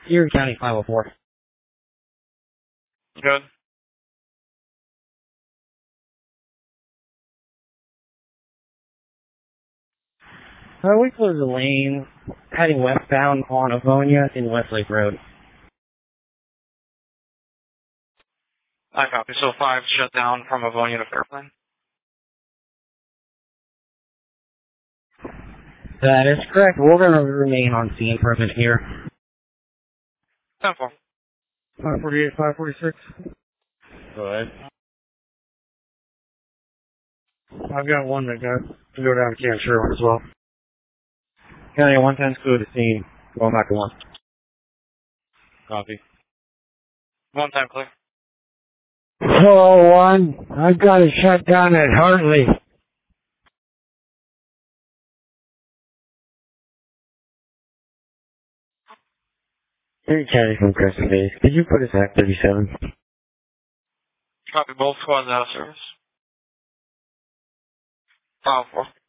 Erie County 504. Good. We closed the lane heading westbound on Avonia in Westlake Road. I copy. So 5 shut down from Avonia to Fairplain. That is correct. We're going to remain on scene for a minute here. 10-4. 548, 546. Go ahead. I've got one that got to go down to Camp Sherwood as well. County 110's clear the scene. Going back to 1. Copy. 1 time clear. 401, I've got it shut down at Hartley. Erie County from Crescent Base. Could you put us at 37? Copy. Both squads out of service. 5-4.